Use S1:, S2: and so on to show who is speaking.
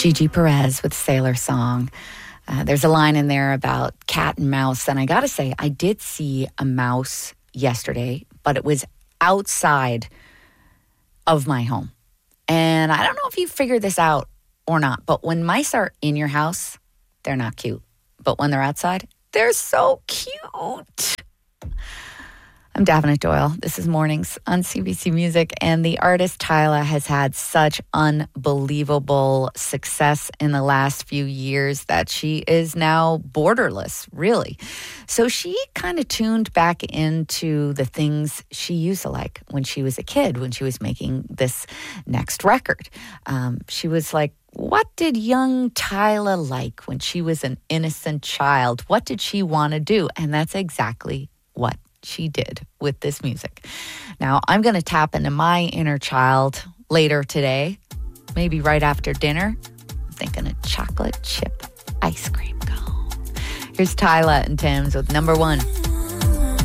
S1: Gigi Perez with Sailor Song. There's a line in there about cat and mouse, and I gotta say, I did see a mouse yesterday, but it was outside of my home. And I don't know if you figured this out or not, but when mice are in your house, they're not cute. But when they're outside, they're so cute. I'm Daphne Doyle. This is Mornings on CBC Music, and the artist Tyla has had such unbelievable success in the last few years that she is now borderless, really. So she kind of tuned back into the things she used to like when she was a kid, when she was making this next record. She was like, what did young Tyla like when she was an innocent child? What did she want to do? And that's exactly what she did with this music. Now, I'm going to tap into my inner child later today, maybe right after dinner. I'm thinking of chocolate chip ice cream cone. Here's Tyla and Tim's with number one.